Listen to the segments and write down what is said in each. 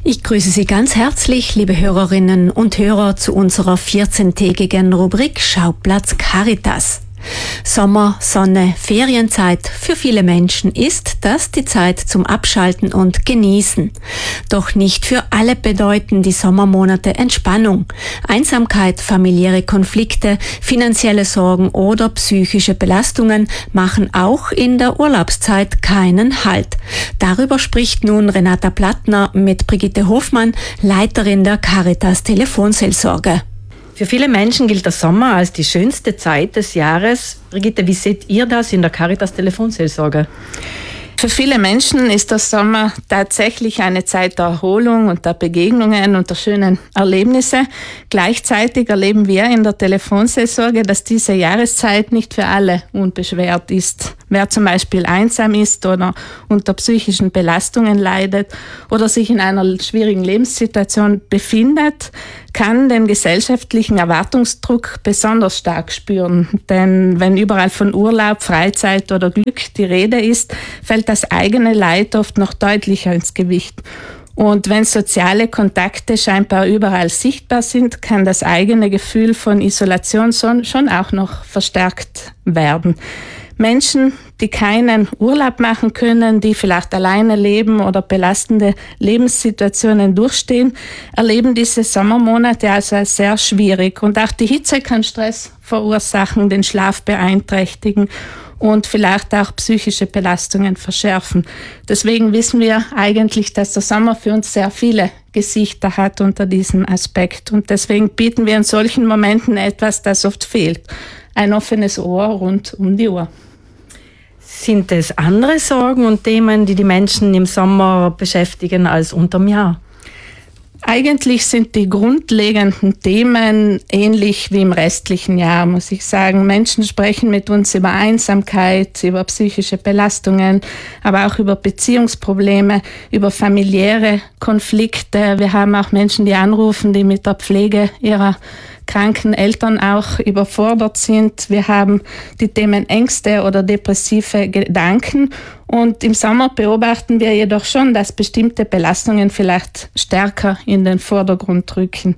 Ich grüße Sie ganz herzlich, liebe Hörerinnen und Hörer, zu unserer 14-tägigen Rubrik Schauplatz Caritas. Sommer, Sonne, Ferienzeit. Für viele Menschen ist das die Zeit zum Abschalten und Genießen. Doch nicht für alle bedeuten die Sommermonate Entspannung. Einsamkeit, familiäre Konflikte, finanzielle Sorgen oder psychische Belastungen machen auch in der Urlaubszeit keinen Halt. Darüber spricht nun Renata Plattner mit Brigitte Hofmann, Leiterin der Caritas Telefonseelsorge. Für viele Menschen gilt der Sommer als die schönste Zeit des Jahres. Brigitte, wie seht ihr das in der Caritas Telefonseelsorge? Für viele Menschen ist der Sommer tatsächlich eine Zeit der Erholung und der Begegnungen und der schönen Erlebnisse. Gleichzeitig erleben wir in der Telefonseelsorge, dass diese Jahreszeit nicht für alle unbeschwert ist. Wer zum Beispiel einsam ist oder unter psychischen Belastungen leidet oder sich in einer schwierigen Lebenssituation befindet, kann den gesellschaftlichen Erwartungsdruck besonders stark spüren. Denn wenn überall von Urlaub, Freizeit oder Glück die Rede ist, fällt das eigene Leid oft noch deutlicher ins Gewicht. Und wenn soziale Kontakte scheinbar überall sichtbar sind, kann das eigene Gefühl von Isolation schon auch noch verstärkt werden. Menschen, die keinen Urlaub machen können, die vielleicht alleine leben oder belastende Lebenssituationen durchstehen, erleben diese Sommermonate also als sehr schwierig. Und auch die Hitze kann Stress verursachen, den Schlaf beeinträchtigen und vielleicht auch psychische Belastungen verschärfen. Deswegen wissen wir eigentlich, dass der Sommer für uns sehr viele Gesichter hat unter diesem Aspekt. Und deswegen bieten wir in solchen Momenten etwas, das oft fehlt: ein offenes Ohr rund um die Uhr. Sind es andere Sorgen und Themen, die die Menschen im Sommer beschäftigen als unterm Jahr? Eigentlich sind die grundlegenden Themen ähnlich wie im restlichen Jahr, muss ich sagen. Menschen sprechen mit uns über Einsamkeit, über psychische Belastungen, aber auch über Beziehungsprobleme, über familiäre Konflikte. Wir haben auch Menschen, die anrufen, die mit der Pflege ihrer kranken Eltern auch überfordert sind. Wir haben die Themen Ängste oder depressive Gedanken. Und im Sommer beobachten wir jedoch schon, dass bestimmte Belastungen vielleicht stärker in den Vordergrund rücken.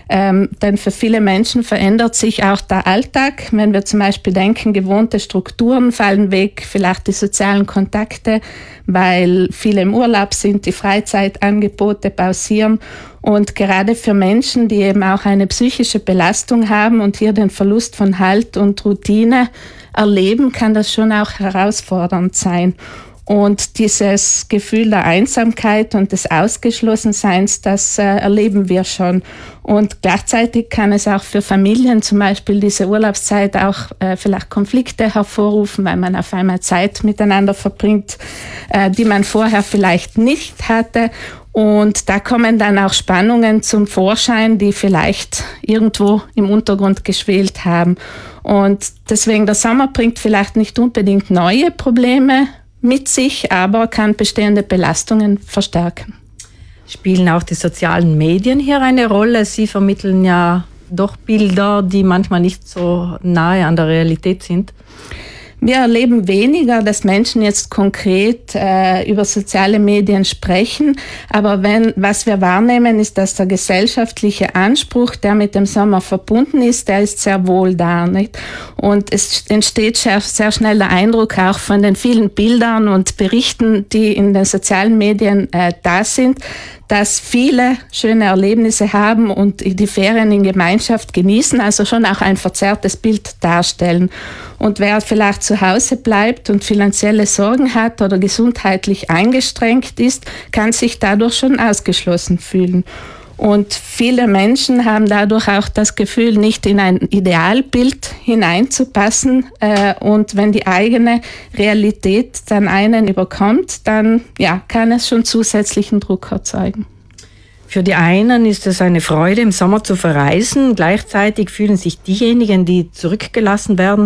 Denn für viele Menschen verändert sich auch der Alltag. Wenn wir zum Beispiel denken, gewohnte Strukturen fallen weg, vielleicht die sozialen Kontakte, weil viele im Urlaub sind, die Freizeitangebote pausieren. Und gerade für Menschen, die eben auch eine psychische Belastung haben und hier den Verlust von Halt und Routine erleben, kann das schon auch herausfordernd sein. Und dieses Gefühl der Einsamkeit und des Ausgeschlossenseins, das erleben wir schon. Und gleichzeitig kann es auch für Familien zum Beispiel diese Urlaubszeit auch vielleicht Konflikte hervorrufen, weil man auf einmal Zeit miteinander verbringt, die man vorher vielleicht nicht hatte. Und da kommen dann auch Spannungen zum Vorschein, die vielleicht irgendwo im Untergrund geschwelt haben. Und deswegen, der Sommer bringt vielleicht nicht unbedingt neue Probleme mit sich, aber kann bestehende Belastungen verstärken. Spielen auch die sozialen Medien hier eine Rolle? Sie vermitteln ja doch Bilder, die manchmal nicht so nahe an der Realität sind. Wir erleben weniger, dass Menschen jetzt konkret über soziale Medien sprechen. Aber was wir wahrnehmen, ist, dass der gesellschaftliche Anspruch, der mit dem Sommer verbunden ist, der ist sehr wohl da, nicht? Und es entsteht sehr schnell der Eindruck auch von den vielen Bildern und Berichten, die in den sozialen Medien da sind, dass viele schöne Erlebnisse haben und die Ferien in Gemeinschaft genießen, also schon auch ein verzerrtes Bild darstellen. Und wer vielleicht zu Hause bleibt und finanzielle Sorgen hat oder gesundheitlich eingeschränkt ist, kann sich dadurch schon ausgeschlossen fühlen. Und viele Menschen haben dadurch auch das Gefühl, nicht in ein Idealbild hineinzupassen. Und wenn die eigene Realität dann einen überkommt, dann kann es schon zusätzlichen Druck erzeugen. Für die einen ist es eine Freude, im Sommer zu verreisen. Gleichzeitig fühlen sich diejenigen, die zurückgelassen werden,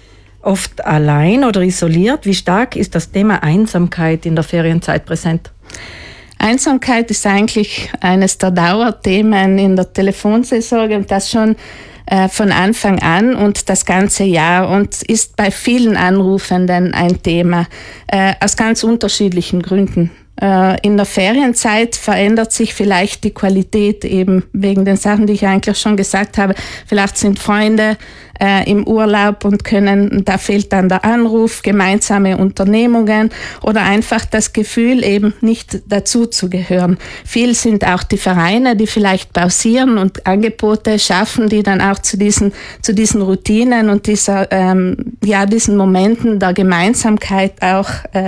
oft allein oder isoliert. Wie stark ist das Thema Einsamkeit in der Ferienzeit präsent? Einsamkeit ist eigentlich eines der Dauerthemen in der Telefonseelsorge und das schon von Anfang an und das ganze Jahr und ist bei vielen Anrufenden ein Thema, aus ganz unterschiedlichen Gründen. In der Ferienzeit verändert sich vielleicht die Qualität eben wegen den Sachen, die ich eigentlich schon gesagt habe. Vielleicht sind Freunde im Urlaub und da fehlt dann der Anruf, gemeinsame Unternehmungen oder einfach das Gefühl, eben nicht dazu zu gehören. Viel sind auch die Vereine, die vielleicht pausieren und Angebote schaffen, die dann auch zu diesen Routinen und diesen Momenten der Gemeinsamkeit auch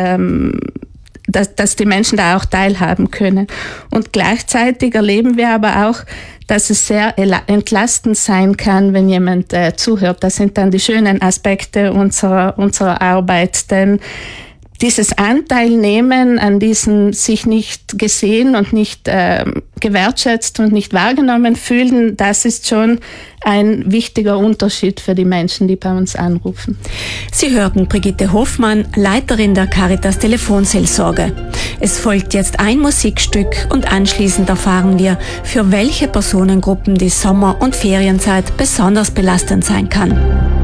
dass die Menschen da auch teilhaben können. Und gleichzeitig erleben wir aber auch, dass es sehr entlastend sein kann, wenn jemand zuhört. Das sind dann die schönen Aspekte unserer Arbeit, denn dieses Anteilnehmen an diesen sich nicht gesehen und nicht gewertschätzt und nicht wahrgenommen fühlen, das ist schon ein wichtiger Unterschied für die Menschen, die bei uns anrufen. Sie hörten Brigitte Hofmann, Leiterin der Caritas Telefonseelsorge. Es folgt jetzt ein Musikstück und anschließend erfahren wir, für welche Personengruppen die Sommer- und Ferienzeit besonders belastend sein kann.